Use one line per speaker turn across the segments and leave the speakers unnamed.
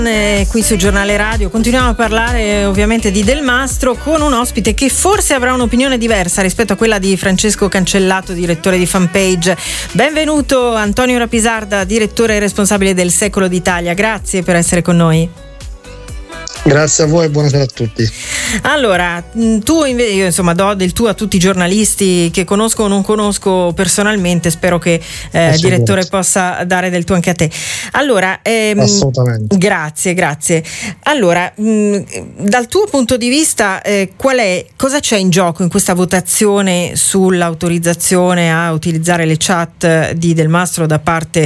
Qui su Giornale Radio continuiamo a parlare ovviamente di Del Mastro con un ospite che forse avrà un'opinione diversa rispetto a quella di Francesco Cancellato, direttore di Fanpage. Benvenuto Antonio Rapisarda, direttore e responsabile del Secolo d'Italia, grazie per essere con noi.
Grazie a voi e buonasera a tutti.
Allora, io insomma do del tu a tutti i giornalisti che conosco o non conosco personalmente, spero che direttore possa dare del tu anche a te. Allora,
assolutamente.
Grazie. Allora, dal tuo punto di vista, cosa c'è in gioco in questa votazione sull'autorizzazione a utilizzare le chat di Del Mastro da parte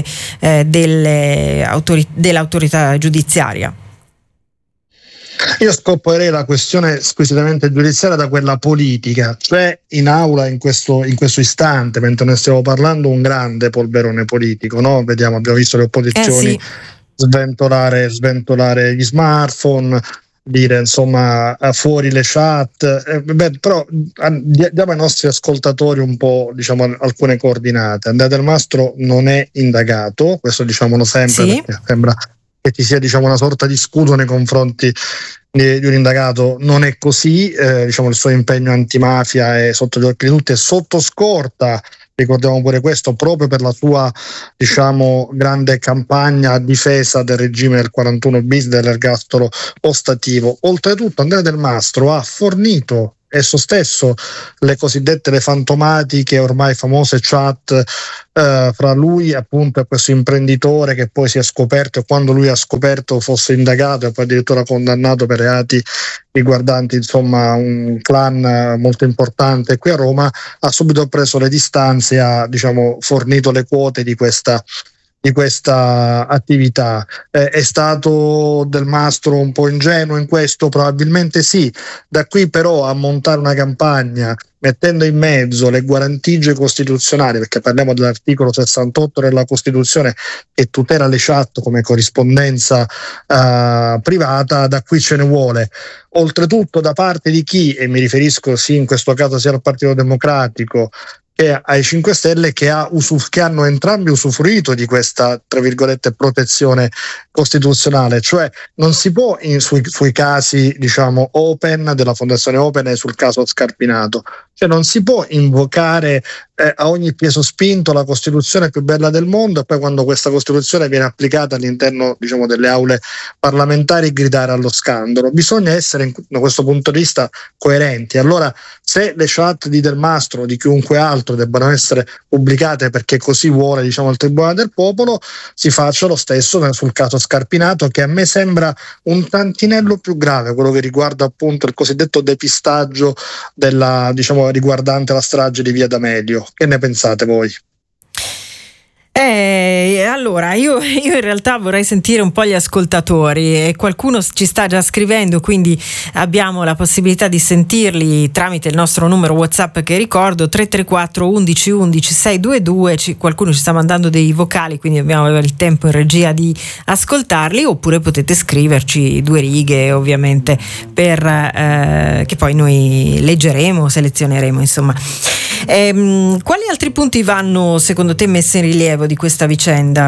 dell'autorità giudiziaria?
Io scoprirei la questione squisitamente giudiziaria da quella politica, cioè in aula in questo istante, mentre noi stiamo parlando, un grande polverone politico, no? Abbiamo visto le opposizioni sventolare gli smartphone, dire insomma fuori le chat, però diamo ai nostri ascoltatori un po' alcune coordinate. Andrea Del Mastro non è indagato, questo diciamolo sempre, perché sembra che ci sia una sorta di scudo nei confronti di un indagato. Non è così, il suo impegno antimafia è sotto gli occhi di tutti, è sotto scorta, ricordiamo pure questo, proprio per la sua grande campagna a difesa del regime del 41 bis, dell'ergastolo ostativo. Oltretutto Andrea Del Mastro ha fornito esso stesso le fantomatiche ormai famose chat fra lui appunto e questo imprenditore, che poi si è scoperto, e quando lui ha scoperto fosse indagato e poi addirittura condannato per reati riguardanti un clan molto importante qui a Roma, ha subito preso le distanze e ha fornito le quote di questa attività. È stato Del Mastro un po' ingenuo in questo? Probabilmente sì. Da qui però a montare una campagna mettendo in mezzo le guarentigie costituzionali, perché parliamo dell'articolo 68 della Costituzione che tutela le chat come corrispondenza privata, da qui ce ne vuole. Oltretutto da parte di chi, e mi riferisco in questo caso sia al Partito Democratico che ai 5 Stelle, che hanno entrambi usufruito di questa, tra virgolette, protezione costituzionale. Cioè non si può sui casi Open, della Fondazione Open, e sul caso Scarpinato, cioè non si può invocare a ogni piè sospinto la Costituzione più bella del mondo e poi, quando questa Costituzione viene applicata all'interno delle aule parlamentari, gridare allo scandalo. Bisogna essere da questo punto di vista coerenti. Allora, se le chat di Del Mastro o di chiunque altro debbano essere pubblicate perché così vuole il Tribunale del Popolo, si faccia lo stesso sul caso Scarpinato, che a me sembra un tantinello più grave, quello che riguarda appunto il cosiddetto depistaggio riguardante la strage di Via D'Amelio. Che ne pensate voi?
Allora io in realtà vorrei sentire un po' gli ascoltatori, e qualcuno ci sta già scrivendo, quindi abbiamo la possibilità di sentirli tramite il nostro numero WhatsApp, che ricordo 334 11 11 622. Qualcuno ci sta mandando dei vocali, quindi dobbiamo avere il tempo in regia di ascoltarli, oppure potete scriverci 2 righe ovviamente che poi noi leggeremo, selezioneremo insomma. Quali altri punti vanno secondo te messi in rilievo di questa vicenda?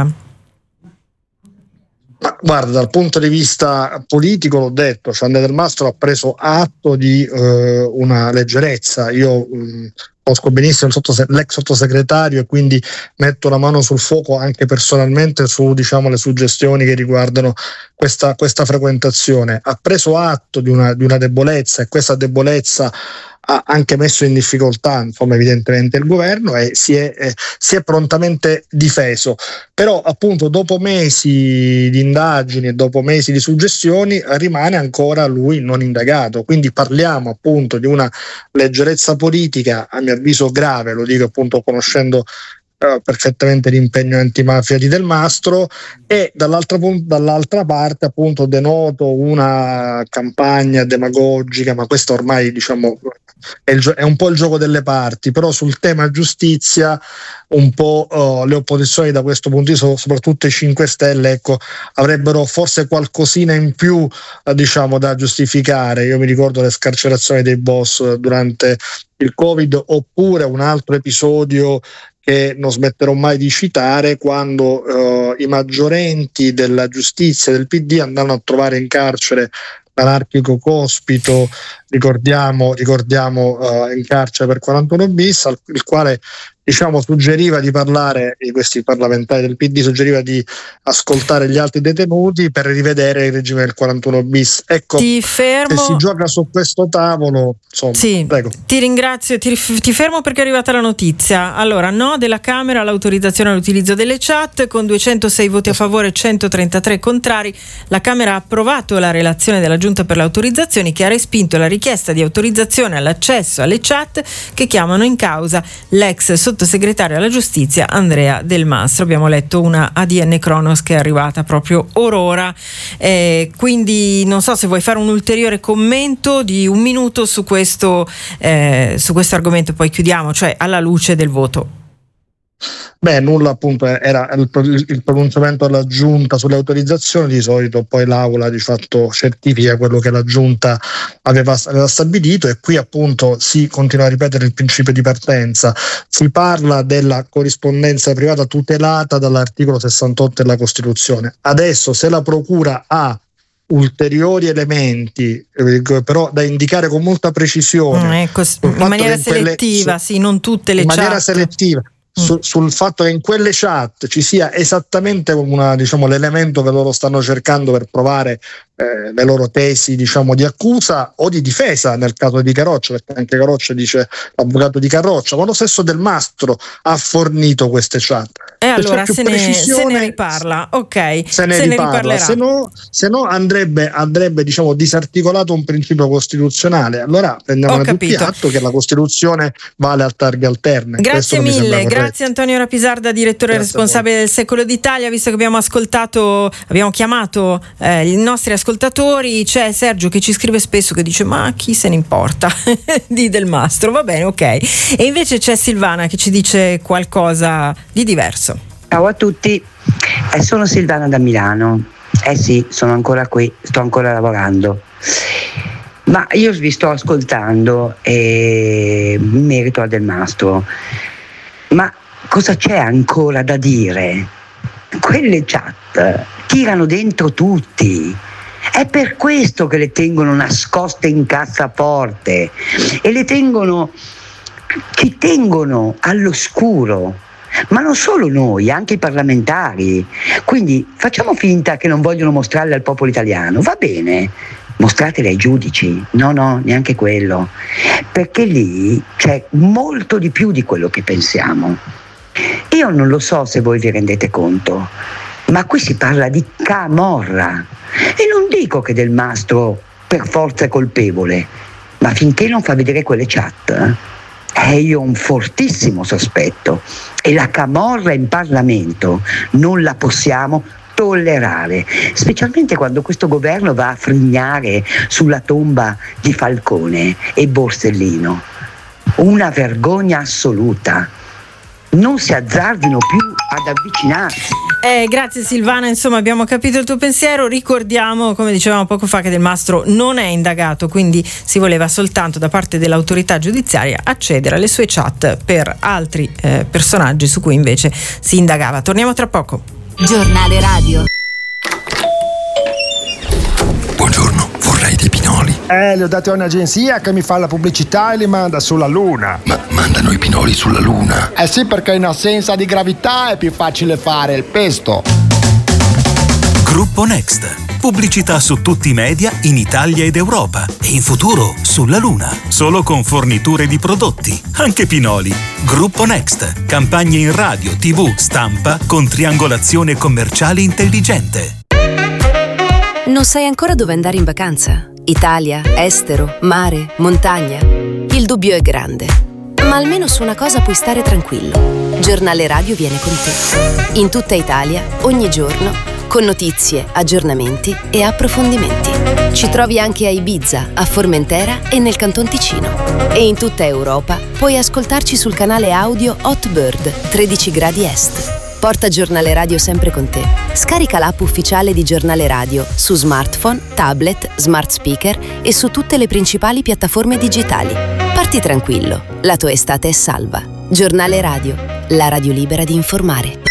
Ma guarda, dal punto di vista politico, l'ho detto, Andrea Del Mastro ha preso atto di una leggerezza. Io conosco benissimo l'ex sottosegretario e quindi metto la mano sul fuoco anche personalmente su le suggestioni che riguardano questa frequentazione. Ha preso atto di una debolezza, e questa debolezza ha anche messo in difficoltà evidentemente il governo, e si è prontamente difeso. Però appunto dopo mesi di indagini e dopo mesi di suggestioni rimane ancora lui non indagato, quindi parliamo appunto di una leggerezza politica a mio avviso grave, lo dico appunto conoscendo perfettamente l'impegno antimafia di Del Mastro, e dall'altra parte appunto denoto una campagna demagogica, ma questo ormai è un po' il gioco delle parti. Però sul tema giustizia un po' le opposizioni da questo punto di vista, soprattutto i 5 Stelle, avrebbero forse qualcosina in più da giustificare. Io mi ricordo le scarcerazioni dei boss durante il Covid, oppure un altro episodio che non smetterò mai di citare, quando i maggiorenti della giustizia del PD andarono a trovare in carcere l'anarchico Cospito, ricordiamo in carcere per 41 bis, il quale suggeriva di parlare, questi parlamentari del PD suggeriva di ascoltare gli altri detenuti per rivedere il regime del 41 bis. Ecco,
ti fermo.
Se si gioca su questo tavolo, insomma,
sì,
prego.
Ti ringrazio, ti fermo perché è arrivata la notizia. Allora, no della Camera all'autorizzazione all'utilizzo delle chat, con 206 voti a favore e 133 contrari. La Camera ha approvato la relazione della Giunta per le autorizzazioni, che ha respinto la richiesta di autorizzazione all'accesso alle chat che chiamano in causa l'ex sottosegretario alla giustizia Andrea Del Mastro. Abbiamo letto una ADN Cronos che è arrivata proprio ora, quindi non so se vuoi fare un ulteriore commento di un minuto su questo argomento, poi chiudiamo, cioè alla luce del voto.
Beh, nulla, appunto, era il pronunciamento della Giunta sulle autorizzazioni. Di solito poi l'Aula di fatto certifica quello che la Giunta aveva stabilito, e qui appunto si continua a ripetere il principio di partenza. Si parla della corrispondenza privata tutelata dall'articolo 68 della Costituzione. Adesso, se la Procura ha ulteriori elementi però da indicare con molta precisione,
in maniera selettiva, sì, non tutte le
in
chat.
maniera selettiva, sul fatto che in quelle chat ci sia esattamente l'elemento che loro stanno cercando per provare le loro tesi di accusa o di difesa nel caso di Carroccia, perché anche Carroccia dice, l'avvocato di Carroccia, ma lo stesso Del Mastro ha fornito queste chat.
E allora se ne riparla, ok, se ne riparlerà.
Se no andrebbe disarticolato un principio costituzionale. Allora prendiamo tutti atto che la Costituzione vale a targhe alterne.
Grazie mille, grazie Antonio Rapisarda, direttore responsabile del Secolo d'Italia. Visto che abbiamo chiamato i nostri ascoltatori, c'è Sergio che ci scrive spesso, che dice ma chi se ne importa di Del Mastro, va bene, ok, e invece c'è Silvana che ci dice qualcosa di diverso.
Ciao a tutti, sono Silvana da Milano. Sì, sono ancora qui, sto ancora lavorando, ma io vi sto ascoltando in merito a Del Mastro. Ma cosa c'è ancora da dire? Quelle chat tirano dentro tutti. È per questo che le tengono nascoste in cassaforte e ci tengono all'oscuro. Ma non solo noi, anche i parlamentari. Quindi facciamo finta che non vogliono mostrarle al popolo italiano. Va bene, mostratele ai giudici. No, neanche quello. Perché lì c'è molto di più di quello che pensiamo. Io non lo so se voi vi rendete conto, ma qui si parla di camorra. E non dico che Del Mastro per forza è colpevole, ma finché non fa vedere quelle chat, io ho un fortissimo sospetto, e la camorra in Parlamento non la possiamo tollerare, specialmente quando questo governo va a frignare sulla tomba di Falcone e Borsellino. Una vergogna assoluta. Non si azzardino più ad avvicinarsi.
Grazie Silvana, insomma abbiamo capito il tuo pensiero. Ricordiamo, come dicevamo poco fa, che Del Mastro non è indagato, quindi si voleva soltanto da parte dell'autorità giudiziaria accedere alle sue chat per altri personaggi su cui invece si indagava. Torniamo tra poco.
Giornale radio.
Buongiorno, vorrei dei pinoli.
Li ho dati a un'agenzia che mi fa la pubblicità e li manda sulla Luna.
Ma mandano i pinoli sulla Luna?
Sì, perché in assenza di gravità è più facile fare il pesto.
Gruppo Next. Pubblicità su tutti i media in Italia ed Europa. E in futuro sulla Luna. Solo con forniture di prodotti. Anche pinoli. Gruppo Next. Campagne in radio, TV, stampa con triangolazione commerciale intelligente.
Non sai ancora dove andare in vacanza? Italia, estero, mare, montagna? Il dubbio è grande, ma almeno su una cosa puoi stare tranquillo. Giornale Radio viene con te. In tutta Italia, ogni giorno, con notizie, aggiornamenti e approfondimenti. Ci trovi anche a Ibiza, a Formentera e nel Canton Ticino. E in tutta Europa puoi ascoltarci sul canale audio Hotbird 13 gradi est. Porta Giornale Radio sempre con te. Scarica l'app ufficiale di Giornale Radio su smartphone, tablet, smart speaker e su tutte le principali piattaforme digitali. Parti tranquillo, la tua estate è salva. Giornale Radio, la radio libera di informare.